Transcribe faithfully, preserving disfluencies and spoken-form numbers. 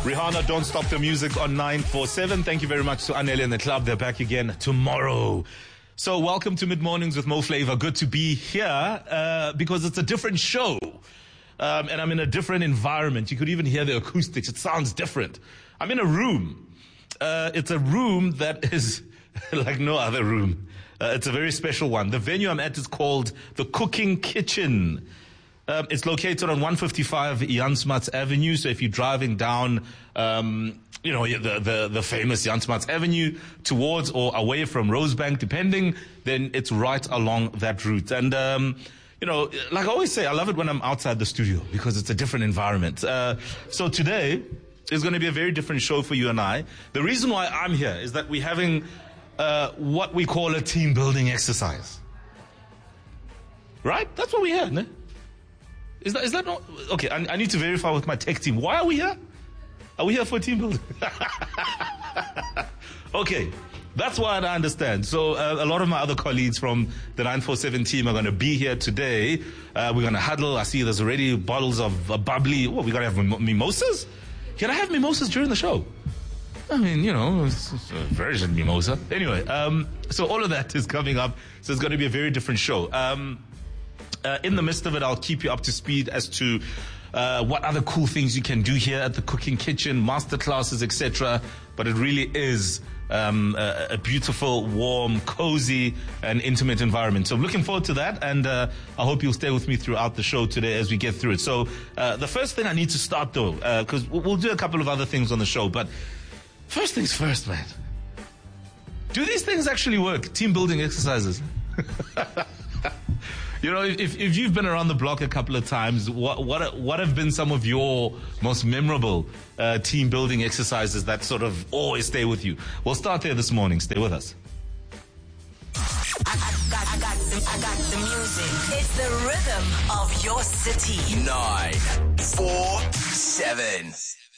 Rihanna, Don't Stop the Music on nine four seven. Thank you very much to Anele and the club. They're back again tomorrow. So welcome to Mid Mornings with Mo Flavor. Good to be here uh, because it's a different show. Um, and I'm in a different environment. You could even hear the acoustics. It sounds different. I'm in a room. Uh, it's a room that is like no other room. Uh, it's a very special one. The venue I'm at is called the Cooking Kitchen. Um, it's located on one fifty-five Jan Smuts Avenue. So if you're driving down, um, you know, the, the, the famous Jan Smuts Avenue towards or away from Rosebank, depending, then it's right along that route. And, um, you know, like I always say, I love it when I'm outside the studio because it's a different environment. Uh, so today is going to be a very different show for you and I. The reason why I'm here is that we're having uh, what we call a team building exercise. Right? That's what we're here, no? Is that, is that not? Okay, I, I need to verify with my tech team. Why are we here? Are we here for team building? Okay, that's why I understand. So uh, a lot of my other colleagues from the nine four seven team are going to be here today. Uh, we're going to huddle. I see there's already bottles of uh, bubbly. Oh, we're going to have mim- mimosas? Can I have mimosas during the show? I mean, you know, it's, it's a virgin mimosa. Anyway, um, so all of that is coming up. So it's going to be a very different show. Um, Uh, in the midst of it, I'll keep you up to speed as to uh, what other cool things you can do here at the Cooking Kitchen, masterclasses, et cetera. But it really is um, a, a beautiful, warm, cozy, and intimate environment. So I'm looking forward to that, and uh, I hope you'll stay with me throughout the show today as we get through it. So uh, the first thing I need to start, though, because uh, we'll do a couple of other things on the show, but first things first, man. Do these things actually work? Team building exercises? You know, if if you've been around the block a couple of times, what what what have been some of your most memorable uh, team building exercises that sort of always stay with you? We'll start there this morning. Stay with us. I, I, got, I, got the, I got the music. It's the rhythm of your city. nine four seven.